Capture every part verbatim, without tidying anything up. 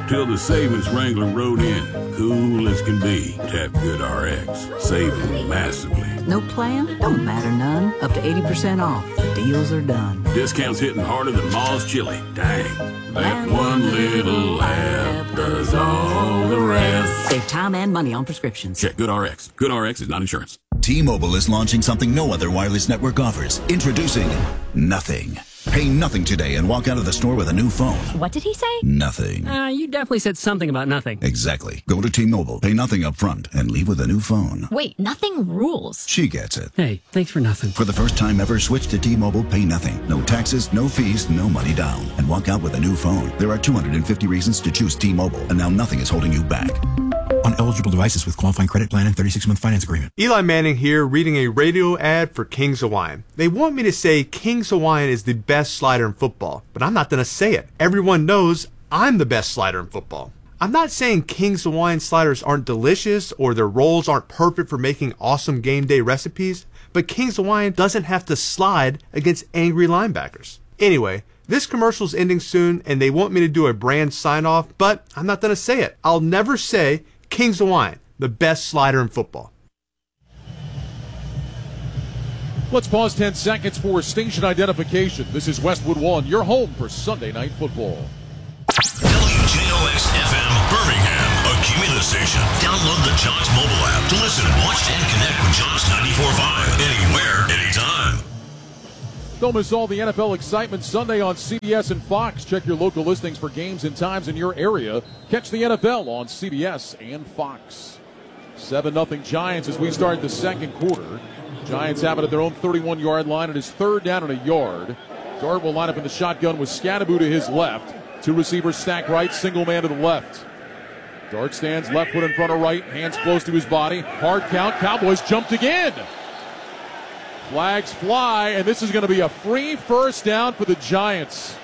till the savings Wrangler rode in. Cool as can be. Tap GoodRx. Saving massively. No plan? Don't matter none. Up to eighty percent off. Deals are done. Discounts hitting harder than Ma's chili. Dang. That one little app does all the rest. Save time and money on prescriptions. Check GoodRx. GoodRx is not insurance. T-Mobile is launching something no other wireless network offers. Introducing Nothing. Pay nothing today and walk out of the store with a new phone. What did he say? Nothing. Uh, you definitely said something about nothing. Exactly. Go to T-Mobile, pay nothing up front, and leave with a new phone. Wait, nothing rules. She gets it. Hey, thanks for nothing. For the first time ever, switch to T-Mobile, pay nothing. No taxes, no fees, no money down. And walk out with a new phone. There are two hundred fifty reasons to choose T-Mobile, and now nothing is holding you back. On eligible devices with qualifying credit plan and thirty-six month finance agreement. Eli Manning here, reading a radio ad for King's Hawaiian. They want me to say King's Hawaiian is the best slider in football, but I'm not going to say it. Everyone knows I'm the best slider in football. I'm not saying King's Hawaiian sliders aren't delicious or their rolls aren't perfect for making awesome game day recipes, but King's Hawaiian doesn't have to slide against angry linebackers. Anyway, this commercial's ending soon and they want me to do a brand sign-off, but I'm not going to say it. I'll never say King's Hawaiian, the best slider in football. Let's pause ten seconds for station identification. This is Westwood One, your home for Sunday Night Football. W J O X F M Birmingham, a Cumulus station. Download the John's mobile app to listen, watch, and connect with John's ninety-four point five anywhere, anytime. Don't miss all the N F L excitement Sunday on C B S and Fox. Check your local listings for games and times in your area. Catch the N F L on C B S and Fox. seven nothing Giants as we start the second quarter. Giants have it at their own thirty-one yard line. It is third down and a yard. Dart will line up in the shotgun with Scadaboo to his left. Two receivers stack right, single man to the left. Dart stands left foot in front of right, hands close to his body. Hard count, Cowboys jumped again. Flags fly, and this is going to be a free first down for the Giants.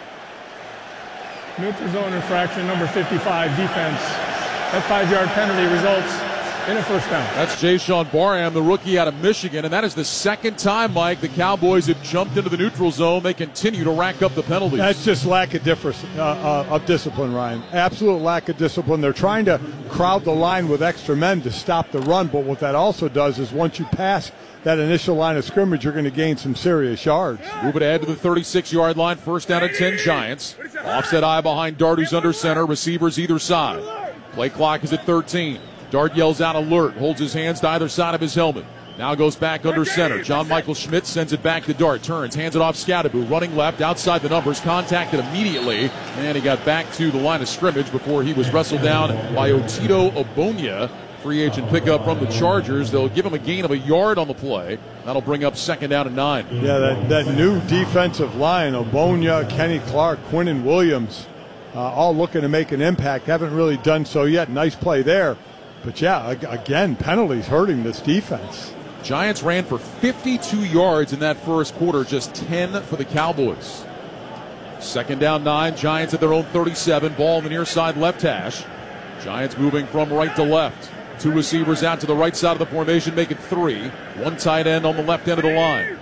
Neutral zone infraction, number fifty-five, defense. That five-yard penalty results in a first down. That's Jayshawn Barham, the rookie out of Michigan, and that is the second time, Mike, the Cowboys have jumped into the neutral zone. They continue to rack up the penalties. That's just lack of, difference, uh, uh, of discipline, Ryan. Absolute lack of discipline. They're trying to crowd the line with extra men to stop the run, but what that also does is once you pass that initial line of scrimmage, you're going to gain some serious yards. Move it ahead to the thirty-six yard line. First down and ten Giants. Offset eye behind Dart, who's under center. Receivers either side. Play clock is at thirteen. Dart yells out alert, holds his hands to either side of his helmet. Now goes back under center. John Michael Schmidt sends it back to Dart. Turns, hands it off Scadaboo. Running left, outside the numbers. Contacted immediately. And he got back to the line of scrimmage before he was wrestled down by Otito Obonia. Free agent pickup from the Chargers. They'll give him a gain of a yard on the play. That'll bring up second down and nine. Yeah, that, that new defensive line, Obonia, Kenny Clark, Quinnen Williams, uh, all looking to make an impact. Haven't really done so yet. Nice play there. But, yeah, again, penalties hurting this defense. Giants ran for fifty-two yards in that first quarter, just ten for the Cowboys. Second down, nine. Giants at their own thirty-seven. Ball on the near side left hash. Giants moving from right to left. Two receivers out to the right side of the formation, make it three. One tight end on the left end of the line.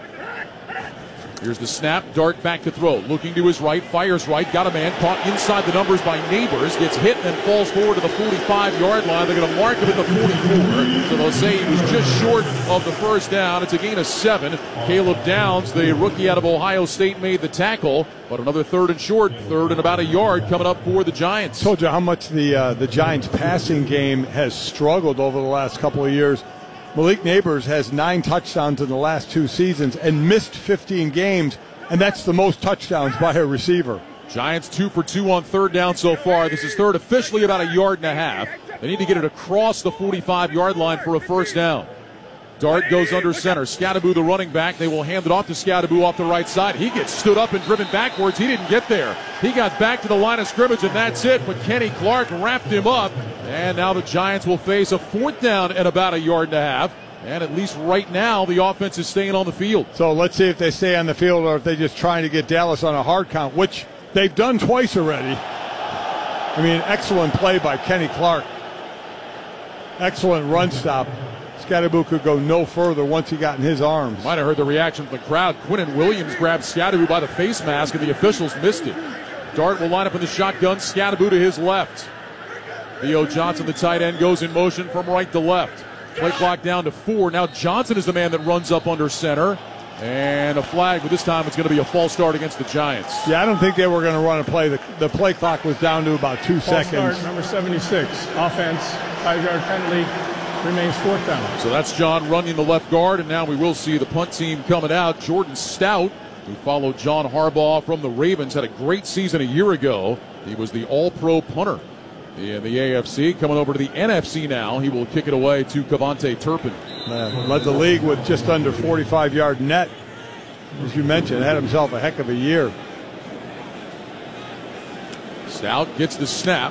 Here's the snap. Dart back to throw. Looking to his right. Fires right. Got a man caught inside the numbers by Neighbors. Gets hit and then falls forward to the forty-five yard line. They're going to mark him at the forty-four. So they'll say he was just short of the first down. It's a gain of seven. Caleb Downs, the rookie out of Ohio State, made the tackle. But another third and short. Third and about a yard coming up for the Giants. Told you how much the, uh, the Giants passing game has struggled over the last couple of years. Malik Neighbors has nine touchdowns in the last two seasons and missed fifteen games, and that's the most touchdowns by a receiver. Giants two for two on third down so far. This is third, officially about a yard and a half. They need to get it across the forty-five yard line for a first down. Dart goes under center. Scadaboo, the running back. They will hand it off to Scadaboo off the right side. He gets stood up and driven backwards. He didn't get there. He got back to the line of scrimmage, and that's it. But Kenny Clark wrapped him up. And now the Giants will face a fourth down at about a yard and a half. And at least right now, the offense is staying on the field. So let's see if they stay on the field or if they're just trying to get Dallas on a hard count, which they've done twice already. I mean, excellent play by Kenny Clark. Excellent run stop. Scadaboo could go no further once he got in his arms. Might have heard the reaction from the crowd. Quinnen Williams grabbed Scadaboo by the face mask, and the officials missed it. Dart will line up in the shotgun. Scadaboo to his left. Theo Johnson, the tight end, goes in motion from right to left. Play clock down to four. Now Johnson is the man that runs up under center. And a flag, but this time it's going to be a false start against the Giants. Yeah, I don't think they were going to run a play. The, the play clock was down to about two false seconds. Start, number seventy-six. Offense, five-yard penalty, remains fourth down. So that's John Runyon, the left guard, and now we will see the punt team coming out. Jordan Stout, who followed John Harbaugh from the Ravens, had a great season a year ago. He was the all-pro punter in the A F C. Coming over to the N F C now, he will kick it away to Cavante Turpin. Man, led the league with just under forty-five-yard net. As you mentioned, had himself a heck of a year. Stout gets the snap.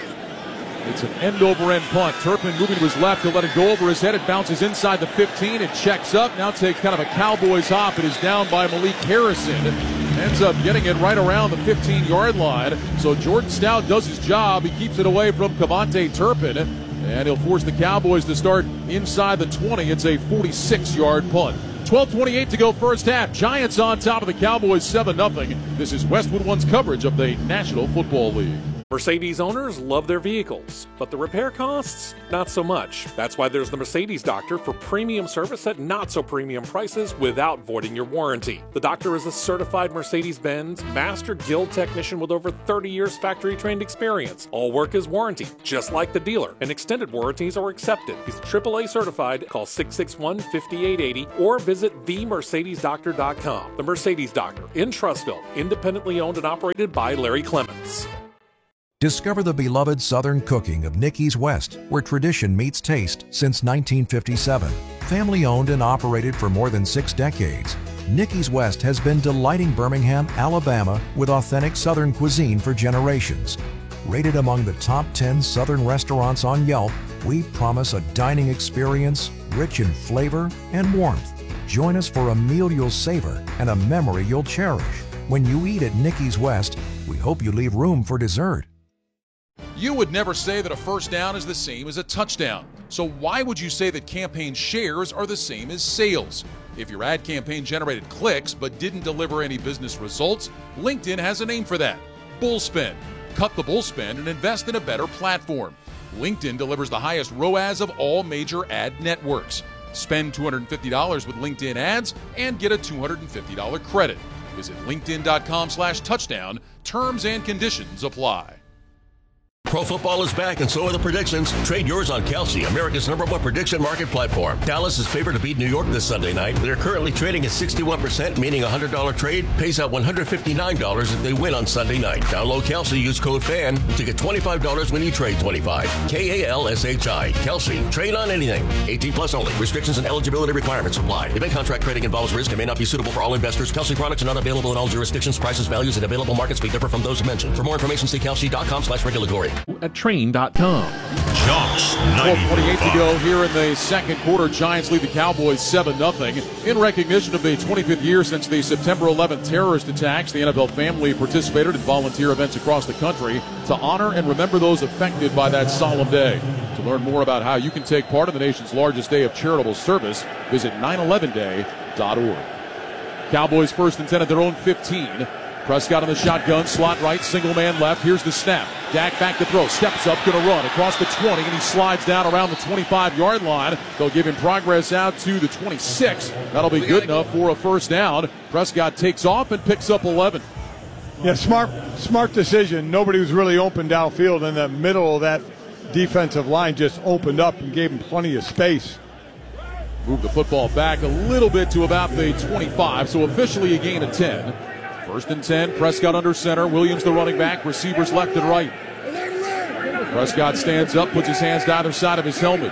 It's an end-over-end punt. Turpin moving to his left. He'll let it go over his head. It bounces inside the fifteen. It checks up. Now takes kind of a Cowboys hop. It is down by Malik Harrison. Ends up getting it right around the fifteen-yard line. So Jordan Stout does his job. He keeps it away from Cavante Turpin. And he'll force the Cowboys to start inside the twenty. It's a forty-six-yard punt. twelve twenty-eight to go first half. Giants on top of the Cowboys seven nothing. This is Westwood One's coverage of the National Football League. Mercedes owners love their vehicles, but the repair costs, not so much. That's why there's the Mercedes Doctor for premium service at not so premium prices without voiding your warranty. The Doctor is a certified Mercedes-Benz Master Guild technician with over thirty years factory trained experience. All work is warranty, just like the dealer, and extended warranties are accepted. He's triple A certified. Call six six one, five eight eight zero or visit the mercedes doctor dot com. The Mercedes Doctor in Trussville, independently owned and operated by Larry Clements. Discover the beloved Southern cooking of Nicky's West, where tradition meets taste since nineteen fifty-seven. Family owned and operated for more than six decades, Nicky's West has been delighting Birmingham, Alabama with authentic Southern cuisine for generations. Rated among the top ten Southern restaurants on Yelp, we promise a dining experience rich in flavor and warmth. Join us for a meal you'll savor and a memory you'll cherish. When you eat at Nicky's West, we hope you leave room for dessert. You would never say that a first down is the same as a touchdown. So why would you say that campaign shares are the same as sales? If your ad campaign generated clicks but didn't deliver any business results, LinkedIn has a name for that: Bullspend. Cut the bullspend and invest in a better platform. LinkedIn delivers the highest R O A S of all major ad networks. Spend two hundred fifty dollars with LinkedIn ads and get a two hundred fifty dollars credit. Visit linkedin.com slash touchdown. Terms and conditions apply. Pro football is back, and so are the predictions. Trade yours on Kalshi, America's number one prediction market platform. Dallas is favored to beat New York this Sunday night. They're currently trading at sixty-one percent, meaning a one hundred dollars trade pays out one hundred fifty-nine dollars if they win on Sunday night. Download Kalshi, use code FAN to get twenty-five dollars when you trade twenty-five dollars. K A L S H I. Kalshi. Trade on anything. eighteen plus only. Restrictions and eligibility requirements apply. Event contract trading involves risk and may not be suitable for all investors. Kalshi products are not available in all jurisdictions. Prices, values, and available markets may differ from those mentioned. For more information, see kalshi.com slash regulatory. At train dot com. Josh, twelve twenty-eight to go here in the second quarter. Giants lead the Cowboys seven nothing. In recognition of the twenty-fifth year since the September eleventh terrorist attacks, the N F L family participated in volunteer events across the country to honor and remember those affected by that solemn day. To learn more about how you can take part in the nation's largest day of charitable service, visit nine eleven day dot org. Cowboys first and ten at their own fifteen. Prescott on the shotgun, slot right, single man left. Here's the snap. Dak back to throw, steps up, going to run across the twenty, and he slides down around the twenty-five-yard line. They'll give him progress out to the twenty-six. That'll be good enough for a first down. Prescott takes off and picks up eleven. Yeah, smart, smart decision. Nobody was really open downfield, in the middle of that defensive line just opened up and gave him plenty of space. Move the football back a little bit to about the twenty-five, so officially a gain of ten. First and ten, Prescott under center. Williams the running back, receivers left and right. Prescott stands up, puts his hands to either side of his helmet.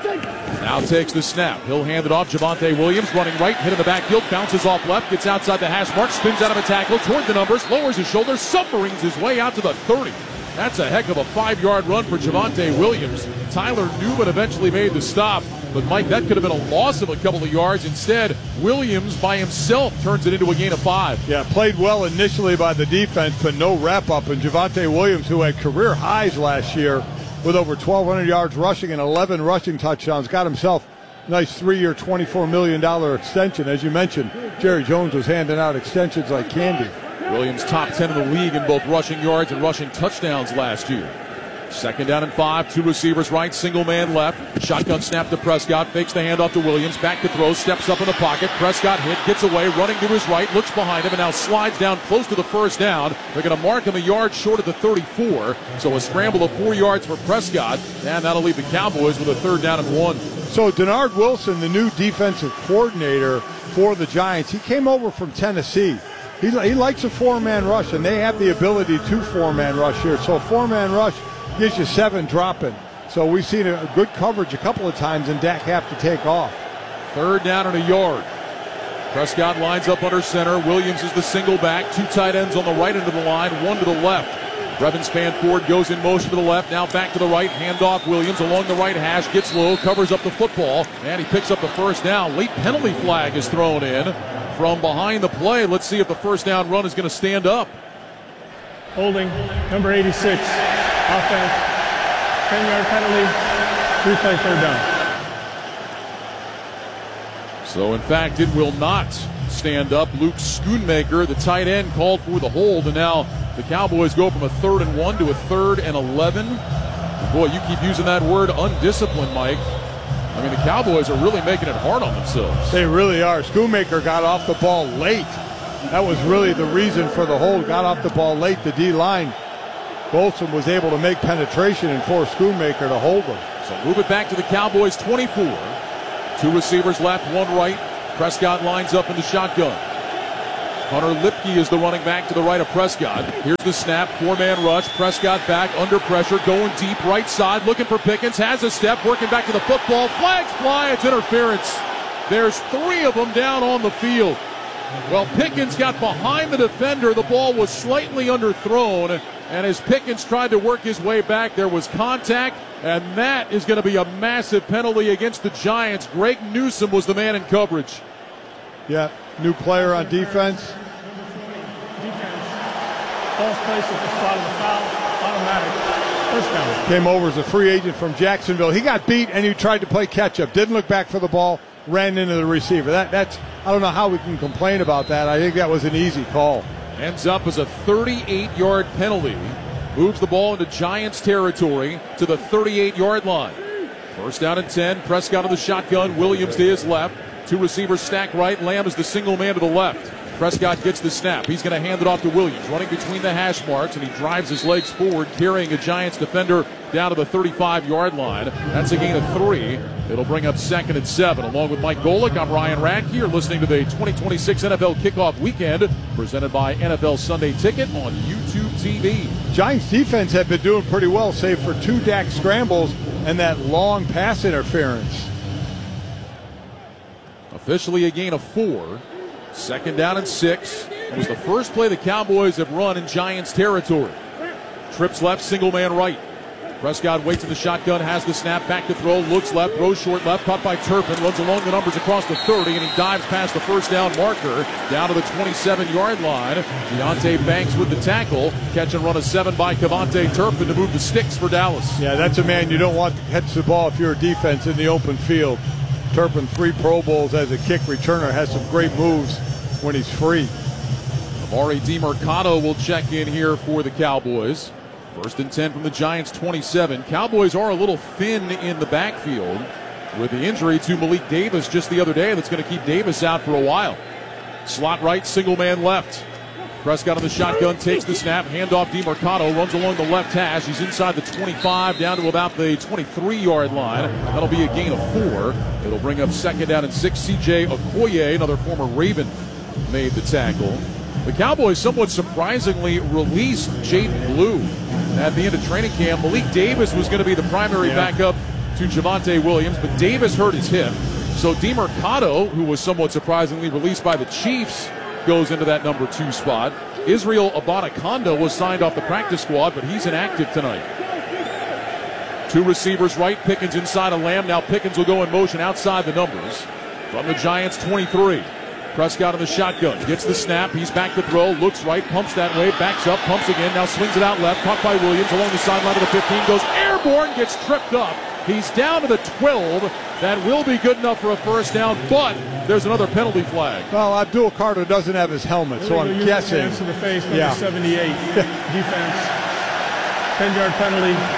Now takes the snap. He'll hand it off. Javonte Williams running right, hit in the backfield, bounces off left, gets outside the hash mark, spins out of a tackle, toward the numbers, lowers his shoulders, submarines his way out to the thirty. That's a heck of a five-yard run for Javonte Williams. Tyler Newman eventually made the stop, but Mike, that could have been a loss of a couple of yards. Instead, Williams by himself turns it into a gain of five. Yeah, played well initially by the defense, but no wrap-up. And Javonte Williams, who had career highs last year with over twelve hundred yards rushing and eleven rushing touchdowns, got himself a nice three-year, twenty-four million dollars extension. As you mentioned, Jerry Jones was handing out extensions like candy. Williams top ten in the league in both rushing yards and rushing touchdowns last year. Second down and five. Two receivers right, single man left. Shotgun snap to Prescott. Fakes the handoff to Williams. Back to throw. Steps up in the pocket. Prescott hit. Gets away. Running to his right. Looks behind him and now slides down close to the first down. They're going to mark him a yard short of the thirty-four. So a scramble of four yards for Prescott. And that'll leave the Cowboys with a third down and one. So Denard Wilson, the new defensive coordinator for the Giants, he came over from Tennessee. He, he likes a four-man rush, and they have the ability to four-man rush here. So four-man rush gives you seven dropping. So we've seen a good coverage a couple of times, and Dak have to take off. Third down and a yard. Prescott lines up under center. Williams is the single back. Two tight ends on the right end of the line, one to the left. Brevin Spanford goes in motion to the left, now back to the right. Handoff Williams along the right hash, gets low, covers up the football, and he picks up the first down. Late penalty flag is thrown in from behind the play. Let's see if the first down run is going to stand up. Holding, number eighty-six, offense, ten-yard penalty, replay third down. So, in fact, it will not stand up. Luke Schoonmaker, the tight end, called for the hold, and now the Cowboys go from a third and one to a third and eleven. Boy, you keep using that word undisciplined, Mike. I mean, the Cowboys are really making it hard on themselves. They really are. Schoonmaker got off the ball late. That was really the reason for the hold. Got off the ball late. The D-line, Bolson was able to make penetration and force Schoonmaker to hold them. So move it back to the Cowboys twenty-four. Two receivers left, one right. Prescott lines up in the shotgun. Hunter Lipke is the running back to the right of Prescott. Here's the snap, four-man rush. Prescott back, under pressure, going deep, right side, looking for Pickens. Has a step, working back to the football. Flags fly, it's interference. There's three of them down on the field. Well, Pickens got behind the defender. The ball was slightly underthrown. And as Pickens tried to work his way back, there was contact. And that is going to be a massive penalty against the Giants. Greg Newsome was the man in coverage. Yeah, new player on defense. Defense, false place at the spot of the foul, automatic, first down. Came over as a free agent from Jacksonville. He got beat and he tried to play catch-up. Didn't look back for the ball, ran into the receiver. That, that's, I don't know how we can complain about that. I think that was an easy call. Ends up as a thirty-eight yard penalty. Moves the ball into Giants territory to the thirty-eight yard line. First down and ten. Prescott of the shotgun. Williams to his left. Two receivers stack right. Lamb is the single man to the left. Prescott gets the snap. He's going to hand it off to Williams, running between the hash marks, and he drives his legs forward, carrying a Giants defender down to the thirty-five yard line. That's a gain of three. It'll bring up second and seven. Along with Mike Golick, I'm Ryan Radke. You're listening to the twenty twenty-six N F L Kickoff Weekend, presented by N F L Sunday Ticket on YouTube T V. Giants defense had been doing pretty well, save for two Dak scrambles and that long pass interference. Officially a gain of four. Second down and six. It was the first play the Cowboys have run in Giants territory. Trips left, single man right. Prescott waits in the shotgun, has the snap, back to throw, looks left, throws short left, caught by Turpin, runs along the numbers across the thirty, and he dives past the first down marker, down to the twenty-seven yard line. Deonte Banks with the tackle. Catch and run a seven by Cavante Turpin to move the sticks for Dallas. Yeah, that's a man you don't want to catch the ball if you're a defense in the open field. Turpin, three Pro Bowls as a kick returner, has some great moves when he's free. Amari DiMercato will check in here for the Cowboys. First and ten from the Giants twenty-seven. Cowboys are a little thin in the backfield with the injury to Malik Davis just the other day. That's going to keep Davis out for a while. Slot right, single man left. Prescott on the shotgun, takes the snap, handoff DiMercato, runs along the left hash. He's inside the twenty-five, down to about the twenty-three yard line. That'll be a gain of four. It'll bring up second down and six. C J Okoye, another former Raven, made the tackle. The Cowboys somewhat surprisingly released Jaden Blue at the end of training camp. Malik Davis was going to be the primary yeah. backup to Javonte Williams, but Davis hurt his hip. So DiMercato, who was somewhat surprisingly released by the Chiefs, goes into that number two spot. Israel Abanikanda was signed off the practice squad, but he's inactive tonight. Two receivers right, Pickens inside of Lamb. Now Pickens will go in motion outside the numbers from the Giants twenty-three. Prescott in the shotgun, gets the snap, he's back to throw, looks right, pumps that way, backs up, pumps again, now swings it out left, caught by Williams along the sideline of the fifteen, goes airborne, gets tripped up. He's down to the twelve. That will be good enough for a first down, but there's another penalty flag. Well, Abdul Carter doesn't have his helmet, so I'm guessing. To the face, number yeah. seventy-eight. Defense, ten yard penalty,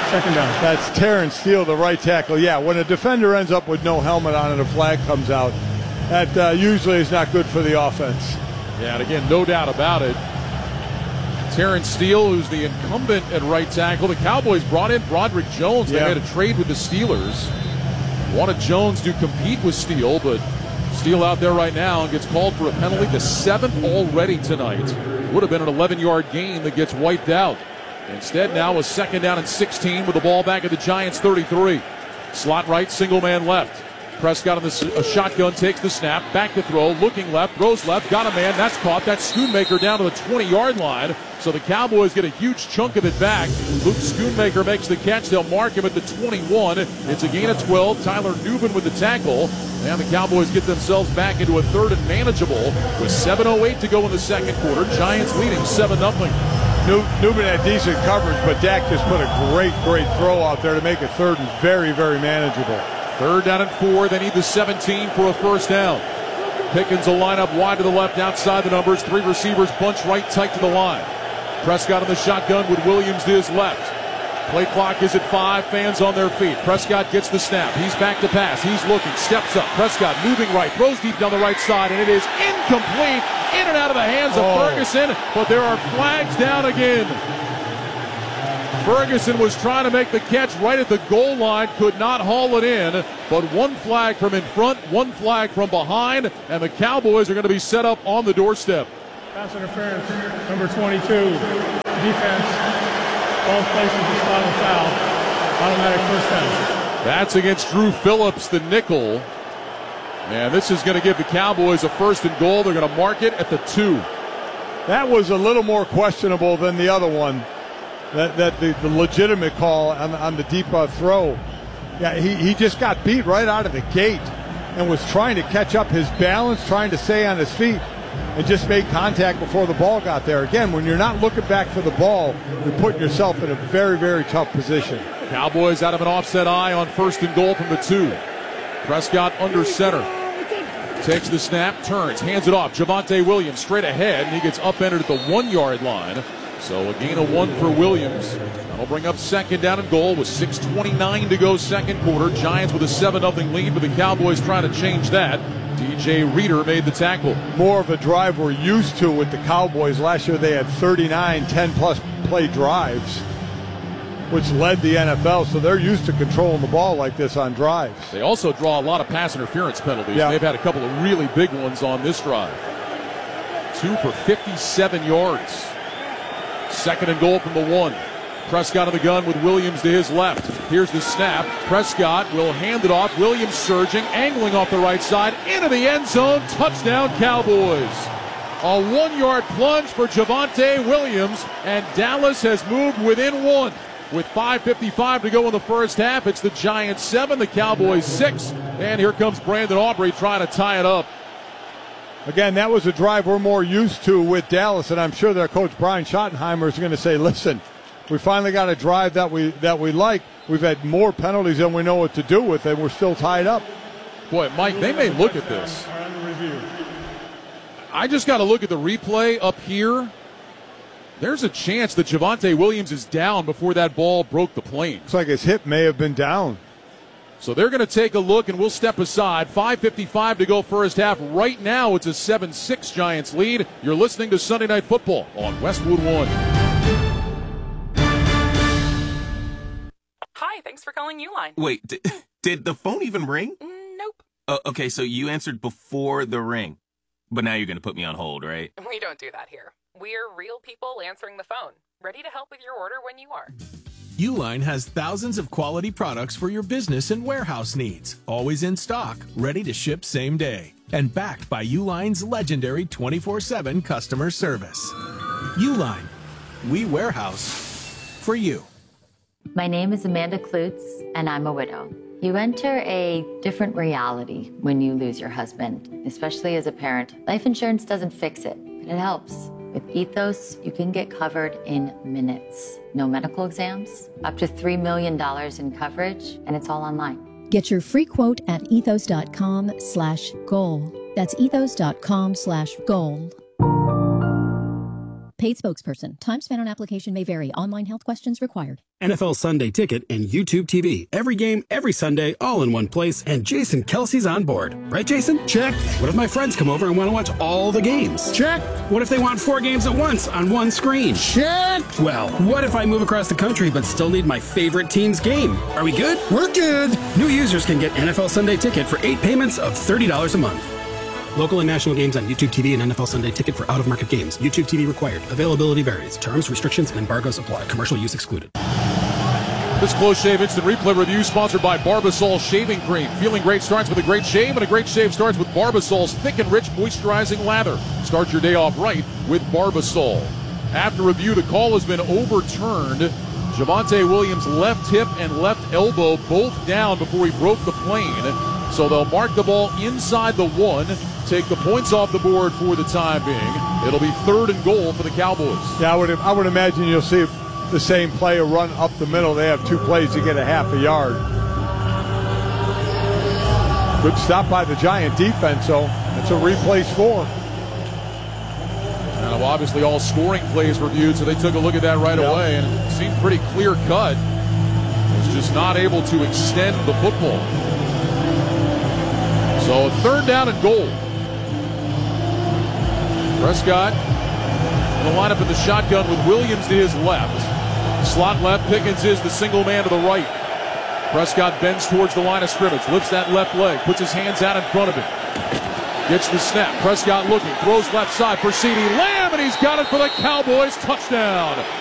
Second down. That's Terrence Steele, the right tackle. Yeah, when a defender ends up with no helmet on and a flag comes out, that uh, usually is not good for the offense. Yeah, and again, no doubt about it. Terrence Steele, who's the incumbent at right tackle. The Cowboys brought in Broderick Jones. They yeah. made a trade with the Steelers. Wanted Jones to compete with Steele, but Steele out there right now and gets called for a penalty, the seventh already tonight. Would have been an eleven-yard gain that gets wiped out. Instead, now a second down and sixteen with the ball back at the Giants' thirty-three. Slot right, single man left. Prescott on the a shotgun, takes the snap, back to throw, looking left, throws left, got a man, that's caught. That's Schoonmaker down to the twenty-yard line. So the Cowboys get a huge chunk of it back. Luke Schoonmaker makes the catch. They'll mark him at the twenty-one. It's a gain of twelve. Tyler Nubin with the tackle. And the Cowboys get themselves back into a third and manageable with seven oh eight to go in the second quarter. Giants leading seven nothing. Nubin had decent coverage, but Dak just put a great, great throw out there to make it third and very, very manageable. Third down and four. They need the seventeen for a first down. Pickens will line up wide to the left outside the numbers. Three receivers bunch right tight to the line. Prescott in the shotgun with Williams to his left. Play clock is at five. Fans on their feet. Prescott gets the snap. He's back to pass. He's looking. Steps up. Prescott moving right. Throws deep down the right side, and it is incomplete. In and out of the hands of oh. Ferguson, but there are flags down again. Ferguson was trying to make the catch right at the goal line, could not haul it in, but one flag from in front, one flag from behind, and the Cowboys are going to be set up on the doorstep. Pass interference, number twenty-two, defense, both places the spot and foul, automatic first down. That's against Drew Phillips, the nickel. And this is going to give the Cowboys a first and goal. They're going to mark it at the two. That was a little more questionable than the other one. That, that the, the legitimate call on, on the deep uh, throw. Yeah, he, he just got beat right out of the gate and was trying to catch up his balance, trying to stay on his feet, and just made contact before the ball got there. Again, when you're not looking back for the ball, you're putting yourself in a very, very tough position. Cowboys out of an offset eye on first and goal from the two. Prescott under center. Takes the snap, turns, hands it off. Javonte Williams straight ahead, and he gets upended at the one-yard line. So a gain of one for Williams. That'll bring up second down and goal with six twenty-nine to go second quarter. Giants with a seven nothing lead, but the Cowboys trying to change that. D J Reader made the tackle. More of a drive we're used to with the Cowboys. Last year they had thirty-nine ten-plus play drives, which led the N F L, so they're used to controlling the ball like this on drives. They also draw a lot of pass interference penalties. Yeah. They've had a couple of really big ones on this drive. Two for fifty-seven yards. Second and goal from the one. Prescott on the gun with Williams to his left. Here's the snap. Prescott will hand it off. Williams surging, angling off the right side, into the end zone. Touchdown, Cowboys. A one-yard plunge for Javonte Williams, and Dallas has moved within one. With five fifty-five to go in the first half, it's the Giants seven, the Cowboys six. And here comes Brandon Aubrey trying to tie it up. Again, that was a drive we're more used to with Dallas, and I'm sure their coach Brian Schottenheimer is going to say, listen, we finally got a drive that we that we like. We've had more penalties than we know what to do with, and we're still tied up. Boy, Mike, they may look at this. I just got to look at the replay up here. There's a chance that Javonte Williams is down before that ball broke the plane. Looks like his hip may have been down. So they're going to take a look, and we'll step aside. five fifty-five to go first half. Right now, it's a seven six Giants lead. You're listening to Sunday Night Football on Westwood One. Hi, thanks for calling Uline. Wait, did, did the phone even ring? Nope. Uh, okay, so you answered before the ring. But now you're going to put me on hold, right? We don't do that here. We're real people answering the phone, ready to help with your order when you are. Uline has thousands of quality products for your business and warehouse needs, always in stock, ready to ship same day, and backed by Uline's legendary twenty-four seven customer service. Uline, we warehouse for you. My name is Amanda Klutz, and I'm a widow. You enter a different reality when you lose your husband, especially as a parent. Life insurance doesn't fix it, but it helps. With Ethos, you can get covered in minutes. No medical exams, up to three million dollars in coverage, and it's all online. Get your free quote at ethos.com slash goal. That's ethos.com slash goal. Paid spokesperson. Time spent on application may vary. Online health questions required. N F L Sunday Ticket and YouTube T V. Every game, every Sunday, all in one place. And Jason Kelsey's on board. Right, Jason? Check. What if my friends come over and want to watch all the games? Check. What if they want four games at once on one screen? Check. Well, what if I move across the country but still need my favorite team's game? Are we good? We're good. New users can get N F L Sunday Ticket for eight payments of thirty dollars a month. Local and national games on YouTube T V and N F L Sunday Ticket for out-of-market games. YouTube T V required. Availability varies. Terms, restrictions, and embargoes apply. Commercial use excluded. This Close Shave Instant Replay review sponsored by Barbasol Shaving Cream. Feeling great starts with a great shave, and a great shave starts with Barbasol's thick and rich moisturizing lather. Start your day off right with Barbasol. After review, the call has been overturned. Javonte Williams' left hip and left elbow both down before he broke the plane. So they'll mark the ball inside the one, take the points off the board for the time being. It'll be third and goal for the Cowboys. Yeah, I would I would imagine you'll see the same player run up the middle. They have two plays to get a half a yard. Good stop by the Giant defense, though. That's a replay score. Now, obviously, all scoring plays reviewed, so they took a look at that right yep. away, and it seemed pretty clear cut. Was just not able to extend the football. So, third down and goal. Prescott in the lineup in the shotgun with Williams to his left. Slot left, Pickens is the single man to the right. Prescott bends towards the line of scrimmage, lifts that left leg, puts his hands out in front of him. Gets the snap. Prescott looking, throws left side for CeeDee Lamb, and he's got it for the Cowboys. Touchdown.